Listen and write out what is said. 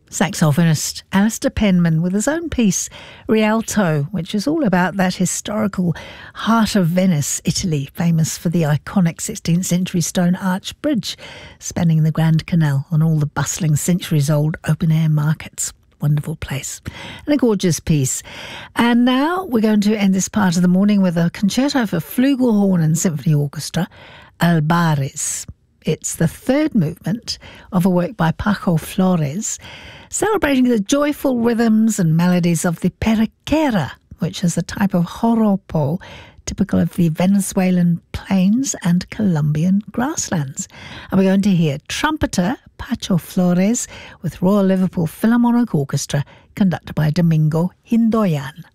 Saxophonist Alistair Penman with his own piece, Rialto, which is all about that historical heart of Venice, Italy, famous for the iconic 16th century stone arch bridge spanning the Grand Canal and all the bustling centuries-old open-air markets. Wonderful place and a gorgeous piece. And now we're going to end this part of the morning with a concerto for flugelhorn and symphony orchestra, Albares. It's the third movement of a work by Paco Flores, celebrating the joyful rhythms and melodies of the periquera, which is a type of joropo typical of the Venezuelan plains and Colombian grasslands. And we're going to hear trumpeter Paco Flores with Royal Liverpool Philharmonic Orchestra, conducted by Domingo Hindoyan.